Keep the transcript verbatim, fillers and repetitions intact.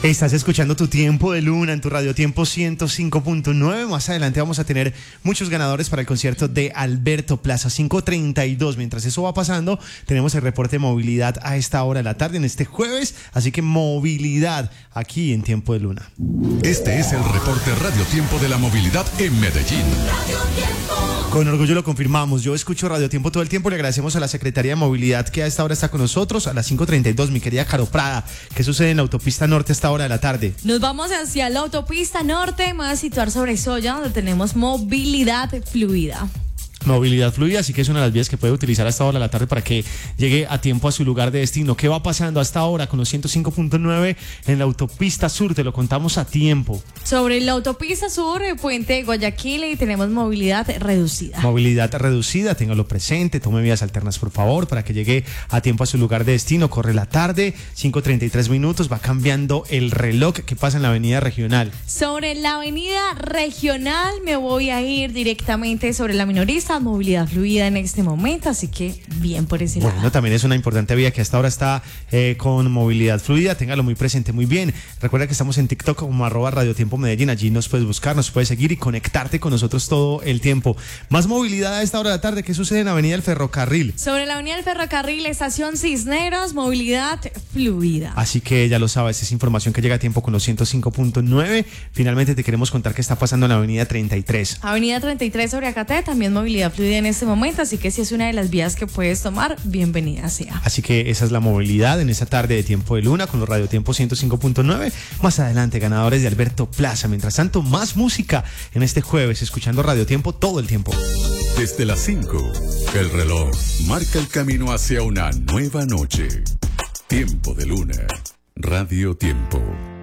Estás escuchando Tu Tiempo de Luna en tu Radio Tiempo ciento cinco punto nueve. Más adelante vamos a tener muchos ganadores para el concierto de Alberto Plaza, cinco treinta y dos. Mientras eso va pasando, tenemos el reporte de movilidad a esta hora de la tarde, en este jueves. Así que movilidad aquí en Tiempo de Luna. Este es el reporte Radio Tiempo de la movilidad en Medellín. Con orgullo lo confirmamos. Yo escucho Radio Tiempo todo el tiempo. Le agradecemos a la Secretaría de Movilidad que a esta hora está con nosotros. A las cinco treinta y dos, mi querida Caro Prada, ¿qué sucede en la autopista norte a esta hora de la tarde? Nos vamos hacia la autopista norte. Me voy a situar sobre Soya, donde tenemos movilidad fluida. Movilidad fluida, así que es una de las vías que puede utilizar hasta ahora de la tarde para que llegue a tiempo a su lugar de destino. ¿Qué va pasando hasta ahora con los ciento cinco punto nueve en la autopista sur? Te lo contamos a tiempo. Sobre la autopista sur, Puente Guayaquil, y tenemos movilidad reducida. Movilidad reducida, téngalo presente, tome vías alternas por favor para que llegue a tiempo a su lugar de destino. Corre la tarde, cinco treinta y tres minutos, va cambiando el reloj. ¿Qué pasa en la avenida regional? Sobre la avenida regional me voy a ir directamente sobre la minorista. Movilidad fluida en este momento, así que bien por ese bueno, lado. También es una importante vía que hasta ahora está eh, con movilidad fluida, téngalo muy presente, muy bien. Recuerda que estamos en TikTok como arroba Radio Tiempo Medellín, allí nos puedes buscar, nos puedes seguir y conectarte con nosotros todo el tiempo. Más movilidad a esta hora de la tarde. ¿Qué sucede en Avenida del Ferrocarril? Sobre la Avenida del Ferrocarril, estación Cisneros, movilidad fluida. Así que ya lo sabes, es información que llega a tiempo con los ciento cinco punto nueve. Finalmente te queremos contar qué está pasando en la Avenida treinta y tres. Avenida treinta y tres sobre Acate, también movilidad fluida en este momento, así que si es una de las vías que puedes tomar, bienvenida sea. Así que esa es la movilidad en esta tarde de Tiempo de Luna con los Radio Tiempo ciento cinco punto nueve. Más adelante, ganadores de Alberto Plaza. Mientras tanto, más música en este jueves, escuchando Radio Tiempo todo el tiempo. Desde las cinco, el reloj marca el camino hacia una nueva noche. Tiempo de Luna, Radio Tiempo.